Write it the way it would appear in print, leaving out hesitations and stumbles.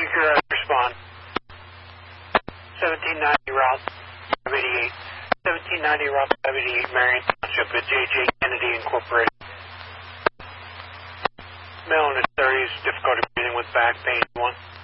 you can respond. 1790 Route 588. 1790 Route 588, Marion Township at J.J. Kennedy Incorporated. Male in his 30s, difficulty breathing with back pain. 1.